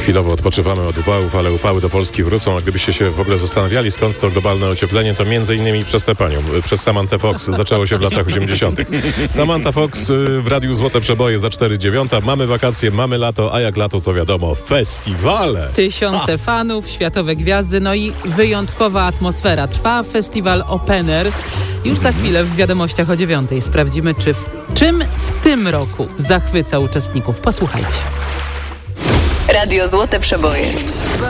Chwilowo odpoczywamy od upałów, ale upały do Polski wrócą. A gdybyście się w ogóle zastanawiali, skąd to globalne ocieplenie, to między innymi przez tę panią, przez Samantę Fox. Zaczęło się w latach 80. Samantha Fox w Radiu Złote Przeboje za 4,9. Mamy wakacje, mamy lato, a jak lato to wiadomo, festiwale. Tysiące fanów, światowe gwiazdy, no i wyjątkowa atmosfera. Trwa festiwal Open Air. Już za chwilę w wiadomościach o 9:00 sprawdzimy, czym w tym roku zachwyca uczestników. Posłuchajcie. Radio Złote Przeboje.